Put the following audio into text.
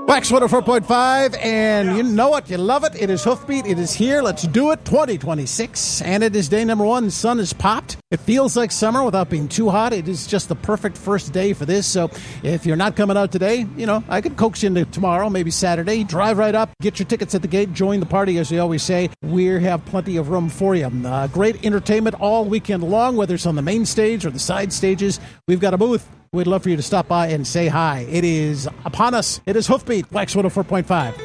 Wax 104.5, and you know what? You love it. It is Hoofbeat. It is here. Let's do it. 2026, and it is day number 1. The sun is popped. It feels like summer without being too hot. It is just the perfect first day for this. So if you're not coming out today, you know, I could coax you into tomorrow, maybe Saturday. Drive right up, get your tickets at the gate, join the party, as we always say. We have plenty of room for you. Great entertainment all weekend long, whether it's on the main stage or the side stages. We've got a booth. We'd love for you to stop by and say hi. It is upon us. It is Hoofbeat, Wax 104.5.